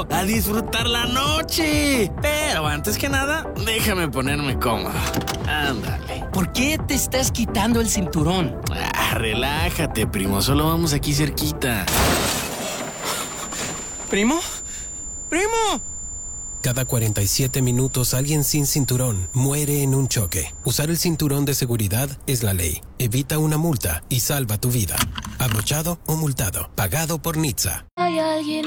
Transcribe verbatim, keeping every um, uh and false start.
amigo, a disfrutar la noche. Pero antes que nada, déjame ponerme cómodo. Ándale. ¿Por qué te estás quitando el cinturón? Ah, relájate, primo, solo vamos aquí cerquita. ¿Primo? ¡Primo! Cada cuarenta y siete minutos alguien sin cinturón muere en un choque. Usar el cinturón de seguridad es la ley. Evita una multa y salva tu vida. Abrochado o multado. Pagado por N H T S A. Hay alguien